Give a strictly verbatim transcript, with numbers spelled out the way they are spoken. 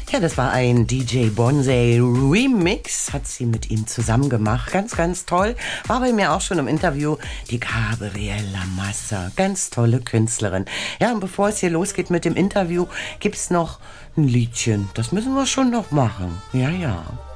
Ja, das war ein D J Bonsai Remix, hat sie mit ihm zusammen gemacht. Ganz, ganz toll. War bei mir auch schon im Interview die Gabriela Massa. Ganz tolle Künstlerin. Ja, und bevor es hier losgeht mit dem Interview, gibt's noch ein Liedchen. Das müssen wir schon noch machen. Ja, ja.